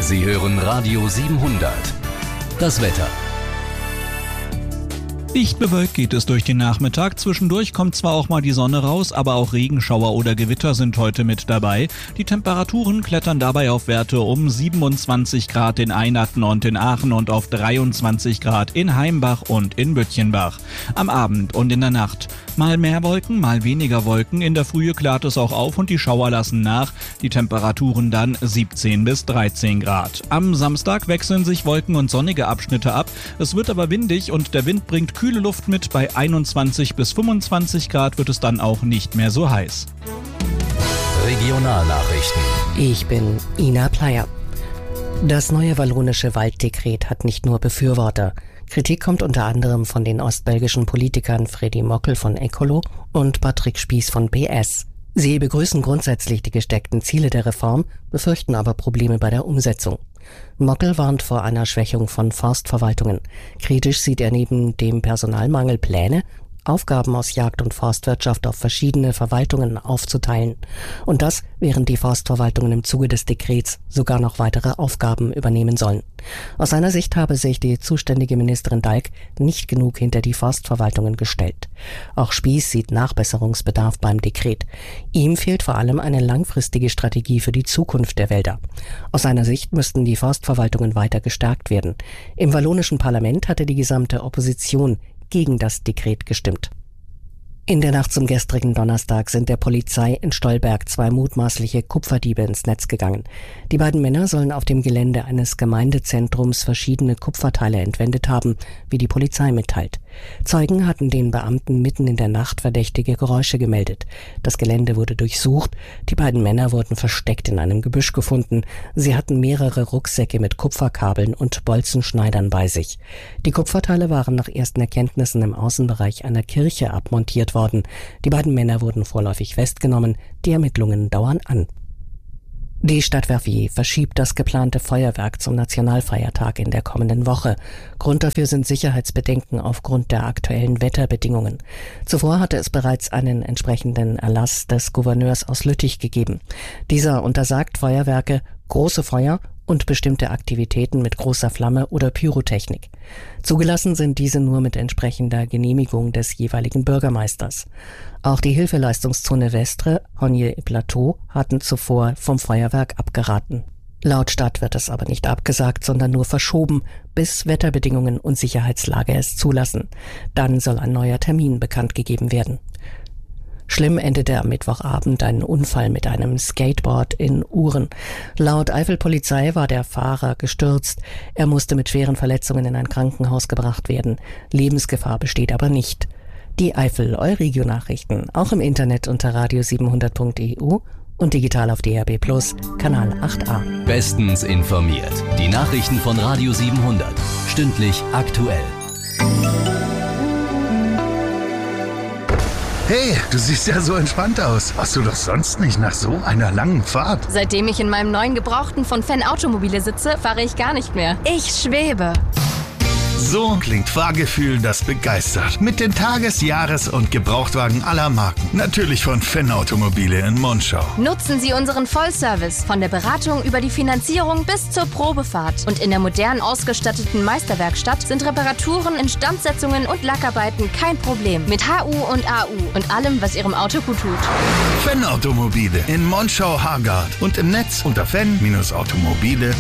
Sie hören Radio 700. Das Wetter. Dicht bewölkt geht es durch den Nachmittag. Zwischendurch kommt zwar auch mal die Sonne raus, aber auch Regenschauer oder Gewitter sind heute mit dabei. Die Temperaturen klettern dabei auf Werte um 27 Grad in Einatten und in Aachen und auf 23 Grad in Heimbach und in Böttchenbach. Am Abend und in der Nacht mal mehr Wolken, mal weniger Wolken. In der Frühe klart es auch auf und die Schauer lassen nach. Die Temperaturen dann 17 bis 13 Grad. Am Samstag wechseln sich Wolken und sonnige Abschnitte ab. Es wird aber windig und der Wind bringt kühle Luft mit. Bei 21 bis 25 Grad wird es dann auch nicht mehr so heiß. Regionalnachrichten. Ich bin Ina Pleyer. Das neue wallonische Walddekret hat nicht nur Befürworter. Kritik kommt unter anderem von den ostbelgischen Politikern Freddy Mokkel von Ecolo und Patrick Spies von PS. Sie begrüßen grundsätzlich die gesteckten Ziele der Reform, befürchten aber Probleme bei der Umsetzung. Mokkel warnt vor einer Schwächung von Forstverwaltungen. Kritisch sieht er neben dem Personalmangel Pläne, Aufgaben aus Jagd- und Forstwirtschaft auf verschiedene Verwaltungen aufzuteilen. Und das, während die Forstverwaltungen im Zuge des Dekrets sogar noch weitere Aufgaben übernehmen sollen. Aus seiner Sicht habe sich die zuständige Ministerin Dalk nicht genug hinter die Forstverwaltungen gestellt. Auch Spies sieht Nachbesserungsbedarf beim Dekret. Ihm fehlt vor allem eine langfristige Strategie für die Zukunft der Wälder. Aus seiner Sicht müssten die Forstverwaltungen weiter gestärkt werden. Im wallonischen Parlament hatte die gesamte Opposition gegen das Dekret gestimmt. In der Nacht zum gestrigen Donnerstag sind der Polizei in Stolberg 2 mutmaßliche Kupferdiebe ins Netz gegangen. Die beiden Männer sollen auf dem Gelände eines Gemeindezentrums verschiedene Kupferteile entwendet haben, wie die Polizei mitteilt. Zeugen hatten den Beamten mitten in der Nacht verdächtige Geräusche gemeldet. Das Gelände wurde durchsucht. Die beiden Männer wurden versteckt in einem Gebüsch gefunden. Sie hatten mehrere Rucksäcke mit Kupferkabeln und Bolzenschneidern bei sich. Die Kupferteile waren nach ersten Erkenntnissen im Außenbereich einer Kirche abmontiert worden. Die beiden Männer wurden vorläufig festgenommen. Die Ermittlungen dauern an. Die Stadt Verviers verschiebt das geplante Feuerwerk zum Nationalfeiertag in der kommenden Woche. Grund dafür sind Sicherheitsbedenken aufgrund der aktuellen Wetterbedingungen. Zuvor hatte es bereits einen entsprechenden Erlass des Gouverneurs aus Lüttich gegeben. Dieser untersagt Feuerwerke, große Feuer und bestimmte Aktivitäten mit großer Flamme oder Pyrotechnik. Zugelassen sind diese nur mit entsprechender Genehmigung des jeweiligen Bürgermeisters. Auch die Hilfeleistungszone Vestre, Hognier-Plateau hatten zuvor vom Feuerwerk abgeraten. Laut Stadt wird es aber nicht abgesagt, sondern nur verschoben, bis Wetterbedingungen und Sicherheitslage es zulassen. Dann soll ein neuer Termin bekannt gegeben werden. Schlimm endete am Mittwochabend ein Unfall mit einem Skateboard in Uhren. Laut Eifelpolizei war der Fahrer gestürzt. Er musste mit schweren Verletzungen in ein Krankenhaus gebracht werden. Lebensgefahr besteht aber nicht. Die Eifel Euregio-Nachrichten, auch im Internet unter radio700.eu und digital auf DAB+, Kanal 8a. Bestens informiert. Die Nachrichten von Radio 700. Stündlich aktuell. Hey, du siehst ja so entspannt aus. Warst du doch sonst nicht nach so einer langen Fahrt? Seitdem ich in meinem neuen Gebrauchten von Fenn Automobile sitze, fahre ich gar nicht mehr. Ich schwebe. So klingt Fahrgefühl, das begeistert. Mit den Tages-, Jahres- und Gebrauchtwagen aller Marken. Natürlich von Fenn Automobile in Monschau. Nutzen Sie unseren Vollservice von der Beratung über die Finanzierung bis zur Probefahrt. Und in der modern ausgestatteten Meisterwerkstatt sind Reparaturen, Instandsetzungen und Lackarbeiten kein Problem. Mit HU und AU und allem, was Ihrem Auto gut tut. Fenn Automobile in Monschau-Hargard und im Netz unter fenn-automobile.de.